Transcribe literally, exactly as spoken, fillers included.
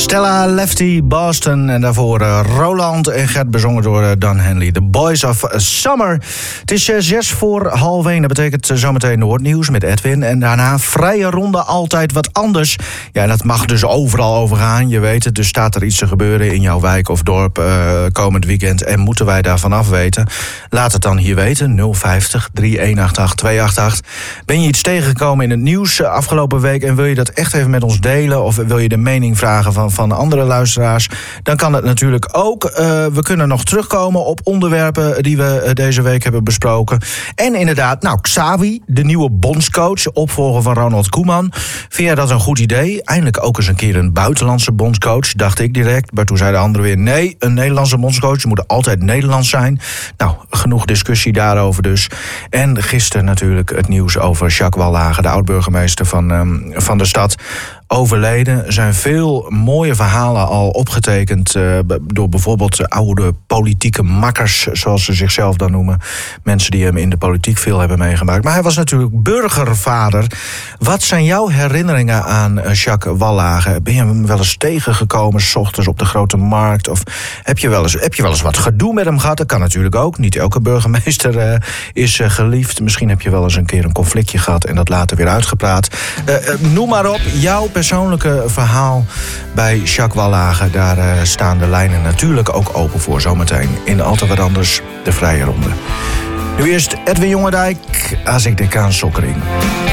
Stella Lefty Boston en daarvoor uh, Roland en Gert, bezongen door uh, Don Henley. The Boys of Summer. Het is uh, zes voor half één. Dat betekent uh, zometeen Noordnieuws met Edwin. En daarna vrije ronde, altijd wat anders. Ja, en dat mag dus overal overgaan. Je weet het, dus staat er iets te gebeuren in jouw wijk of dorp uh, komend weekend. En moeten wij daarvan af weten? Laat het dan hier weten. nul vijftig, drie een acht acht, twee acht acht. Ben je iets tegengekomen in het nieuws uh, afgelopen week en wil je dat echt even met ons delen? Of wil je de mening vragen van, van andere luisteraars? Dan kan het natuurlijk ook. Uh, we kunnen nog terugkomen op onderwerpen die we uh, deze week hebben besproken. En inderdaad, nou, Xavi, de nieuwe bondscoach, opvolger van Ronald Koeman. Vind jij dat een goed idee? Eindelijk ook eens een keer een buitenlandse bondscoach, dacht ik direct. Maar toen zei de andere weer, nee, een Nederlandse bondscoach moet altijd Nederlands zijn. Nou, genoeg discussie daarover dus. En gisteren natuurlijk het nieuws over Jacques Wallage, de oud-burgemeester van, um, van de stad. Overleden. Er zijn veel mooie verhalen al opgetekend uh, door bijvoorbeeld oude politieke makkers, zoals ze zichzelf dan noemen. Mensen die hem in de politiek veel hebben meegemaakt. Maar hij was natuurlijk burgervader. Wat zijn jouw herinneringen aan uh, Jacques Wallage? Ben je hem wel eens tegengekomen, 's ochtends op de Grote Markt? Of heb je wel eens, heb je wel eens wat gedoe met hem gehad? Dat kan natuurlijk ook. Niet elke burgemeester uh, is uh, geliefd. Misschien heb je wel eens een keer een conflictje gehad en dat later weer uitgepraat. Uh, uh, noem maar op, jouw persoonlijke verhaal bij Jacques Wallage. Daar uh, staan de lijnen natuurlijk ook open voor zometeen. In Altijd Wat Anders, de vrije ronde. Nu eerst Edwin Jongendijk, als ik denk aan Sokkering.